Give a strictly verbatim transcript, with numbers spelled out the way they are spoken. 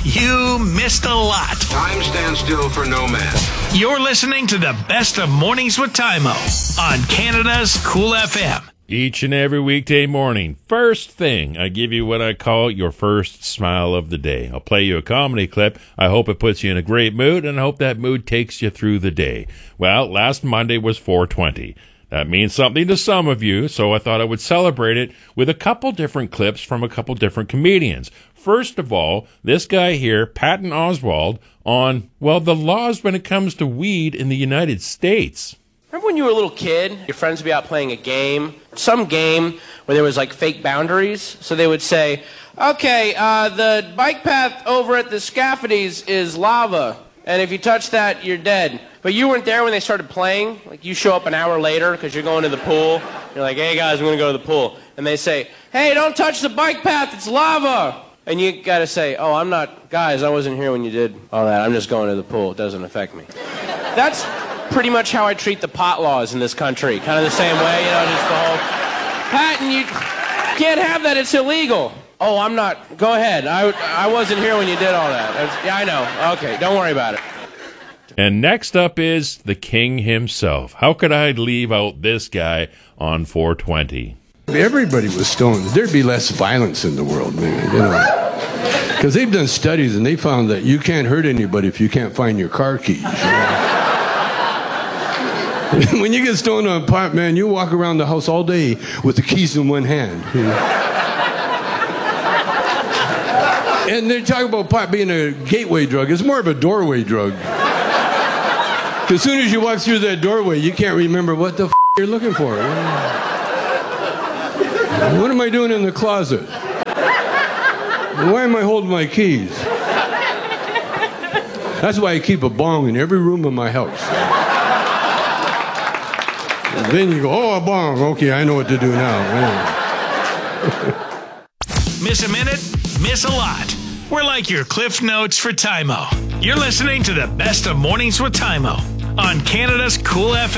You missed a lot. Time stands still for no man. You're listening to the best of Mornings with Tymo on Canada's Cool F M. Each and every weekday morning, first thing, I give you what I call your first smile of the day. I'll play you a comedy clip. I hope it puts you in a great mood, and I hope that mood takes you through the day. Well, last Monday was four twenty. That means something to some of you, so I thought I would celebrate it with a couple different clips from a couple different comedians. First of all, this guy here, Patton Oswalt, on, well, the laws when it comes to weed in the United States. Remember when you were a little kid, your friends would be out playing a game, some game where there was like fake boundaries? So they would say, okay, uh, the bike path over at the Scaffody's is lava, and if you touch that, you're dead. But you weren't there when they started playing. Like, you show up an hour later because you're going to the pool. You're like, hey, guys, we're going to go to the pool. And they say, hey, don't touch the bike path, it's lava. And you got to say, oh, I'm not, guys, I wasn't here when you did all that. I'm just going to the pool. It doesn't affect me. That's pretty much how I treat the pot laws in this country. Kind of the same way, you know, just the whole, Patton, you can't have that, it's illegal. Oh, I'm not, go ahead. I, I wasn't here when you did all that. That's, yeah, I know. Okay, don't worry about it. And next up is the king himself. How could I leave out this guy on four twenty? If everybody was stoned, there'd be less violence in the world, man, you know. Because they've done studies and they found that you can't hurt anybody if you can't find your car keys. You know? When you get stoned on pot, man, you walk around the house all day with the keys in one hand. You know? And they talk about pot being a gateway drug. It's more of a doorway drug. As soon as you walk through that doorway, you can't remember what the f*** you're looking for. What am I doing in the closet? Why am I holding my keys? That's why I keep a bong in every room of my house. And then you go, oh, a bong. Okay, I know what to do now. Miss a minute, miss a lot. We're like your Cliff Notes for Tymo. You're listening to the best of Mornings with Tymo on Canada's Cool F M.